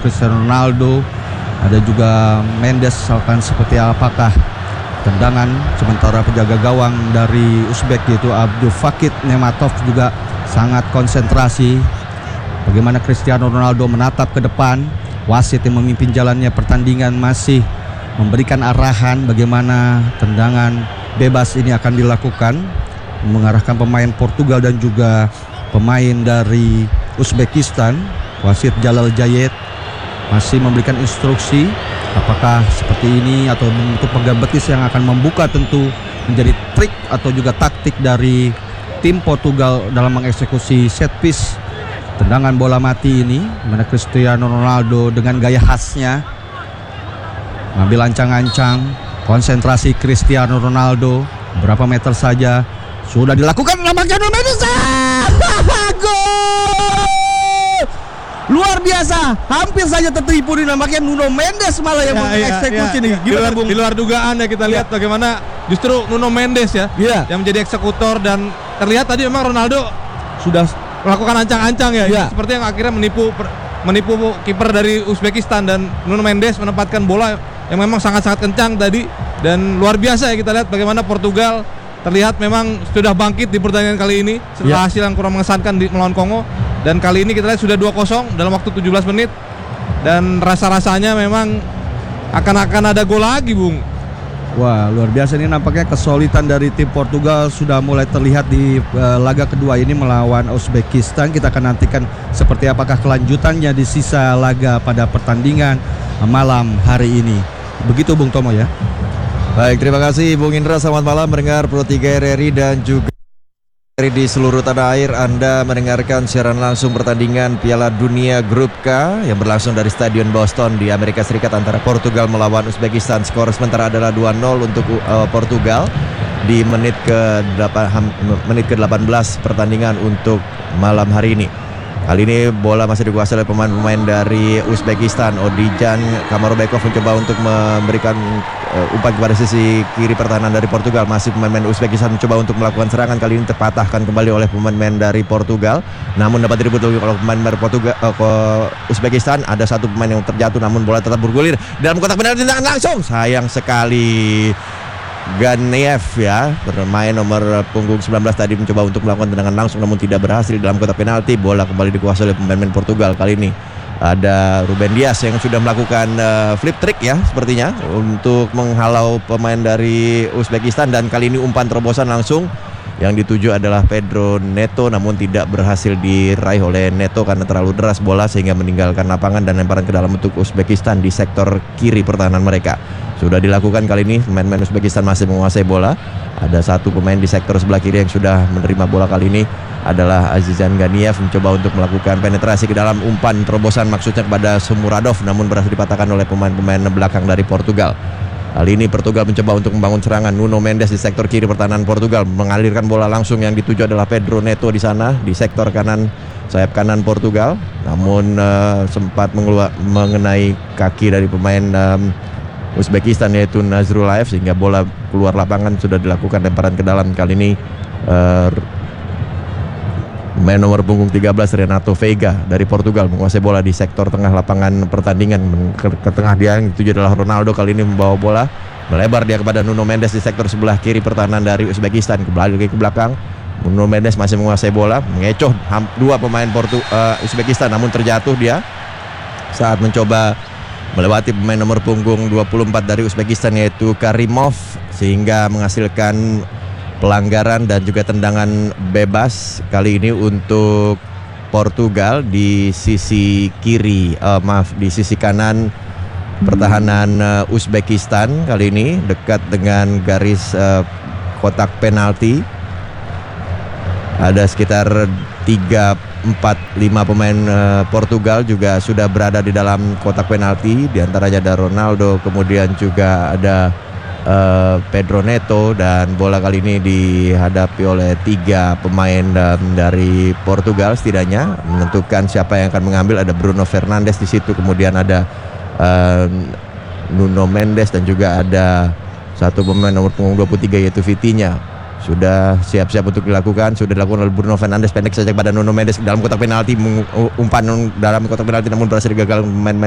Cristiano Ronaldo. Ada juga Mendes, akan seperti apakah tendangan. Sementara penjaga gawang dari Uzbek yaitu Abdul Fakit Nematov juga sangat konsentrasi. Bagaimana Cristiano Ronaldo menatap ke depan. Wasit yang memimpin jalannya pertandingan masih memberikan arahan bagaimana tendangan bebas ini akan dilakukan, mengarahkan pemain Portugal dan juga pemain dari Uzbekistan. Wasit Jalal Jayed masih memberikan instruksi apakah seperti ini atau bentuk pegang betis yang akan membuka, tentu menjadi trik atau juga taktik dari tim Portugal dalam mengeksekusi set piece tendangan bola mati ini, mana Cristiano Ronaldo dengan gaya khasnya mengambil ancang-ancang. Konsentrasi Cristiano Ronaldo, berapa meter saja sudah dilakukan, nampaknya Nuno Mendes. Gol! Luar biasa, hampir saja tertipu nih, nampaknya Nuno Mendes malah yang mengeksekusi nih. Gimana, Bung? Di luar dugaan ya, kita lihat bagaimana justru Nuno Mendes yang menjadi eksekutor, dan terlihat tadi memang Ronaldo sudah melakukan ancang-ancang seperti yang akhirnya menipu kiper dari Uzbekistan, dan Nuno Mendes menempatkan bola yang memang sangat-sangat kencang tadi, dan luar biasa ya. Kita lihat bagaimana Portugal terlihat memang sudah bangkit di pertandingan kali ini setelah hasil yang kurang mengesankan melawan Kongo. Dan kali ini kita lihat sudah 2-0 dalam waktu 17 menit. Dan rasa-rasanya memang akan ada gol lagi, Bung. Wah, luar biasa ini, nampaknya kesulitan dari tim Portugal sudah mulai terlihat di laga kedua ini melawan Uzbekistan. Kita akan nantikan seperti apakah kelanjutannya di sisa laga pada pertandingan malam hari ini. Begitu, Bung Tomo ya. Baik, terima kasih Bung Indra. Selamat malam mendengar Pro 3 RRI dan juga di seluruh tanah air. Anda mendengarkan siaran langsung pertandingan Piala Dunia Grup K yang berlangsung dari Stadion Boston di Amerika Serikat antara Portugal melawan Uzbekistan. Skor sementara adalah 2-0 untuk Portugal di menit ke-18 pertandingan untuk malam hari ini. Kali ini bola masih dikuasai oleh pemain-pemain dari Uzbekistan. Odijan Kamarobekov mencoba untuk memberikan umpan kepada sisi kiri pertahanan dari Portugal. Masih pemain-pemain Uzbekistan mencoba untuk melakukan serangan. Kali ini terpatahkan kembali oleh pemain-pemain dari Portugal. Namun dapat direbut oleh pemain dari Uzbekistan. Ada satu pemain yang terjatuh, namun bola tetap bergulir dalam kotak penalti, tendangan langsung. Sayang sekali. Ganiev ya, bermain nomor punggung 19 tadi mencoba untuk melakukan tendangan langsung namun tidak berhasil dalam kotak penalti. Bola kembali dikuasai oleh pemain Portugal. Kali ini ada Ruben Dias yang sudah melakukan flip trick ya sepertinya untuk menghalau pemain dari Uzbekistan, dan kali ini umpan terobosan langsung yang dituju adalah Pedro Neto, namun tidak berhasil diraih oleh Neto karena terlalu deras bola sehingga meninggalkan lapangan dan lemparan ke dalam untuk Uzbekistan di sektor kiri pertahanan mereka. Sudah dilakukan kali ini, pemain Uzbekistan masih menguasai bola. Ada satu pemain di sektor sebelah kiri yang sudah menerima bola. Kali ini adalah Azizan Ganiev mencoba untuk melakukan penetrasi ke dalam, umpan terobosan maksudnya kepada Shomurodov, namun berhasil dipatahkan oleh pemain-pemain belakang dari Portugal. Kali ini Portugal mencoba untuk membangun serangan. Nuno Mendes di sektor kiri pertahanan Portugal mengalirkan bola langsung, yang dituju adalah Pedro Neto di sana di sektor kanan, sayap kanan Portugal, namun sempat mengenai kaki dari pemain Uzbekistan yaitu Nazrulaev sehingga bola keluar lapangan. Sudah dilakukan lemparan ke dalam. Kali ini pemain nomor punggung 13 Renato Veiga dari Portugal menguasai bola di sektor tengah lapangan pertandingan. Ke tengah dia, yang dituju adalah Ronaldo. Kali ini membawa bola, melebar dia kepada Nuno Mendes di sektor sebelah kiri pertahanan dari Uzbekistan. Kembali ke belakang, Nuno Mendes masih menguasai bola, mengecoh dua pemain Uzbekistan, namun terjatuh dia saat mencoba melewati pemain nomor punggung 24 dari Uzbekistan yaitu Karimov, sehingga menghasilkan pelanggaran dan juga tendangan bebas kali ini untuk Portugal di sisi kiri, di sisi kanan pertahanan Uzbekistan. Kali ini dekat dengan garis kotak penalti. Ada sekitar 3-4-5 pemain Portugal juga sudah berada di dalam kotak penalti. Di antaranya ada Ronaldo, kemudian juga ada Pedro Neto, dan bola kali ini dihadapi oleh 3 pemain dari Portugal setidaknya. Menentukan siapa yang akan mengambil, ada Bruno Fernandes di situ, kemudian ada Nuno Mendes, dan juga ada satu pemain nomor punggung 23 yaitu Vitinha. Sudah siap-siap untuk dilakukan. Sudah dilakukan oleh Bruno Fernandes, pendek saja kepada Nuno Mendes dalam kotak penalti, umpan dalam kotak penalti namun berhasil digagal pemain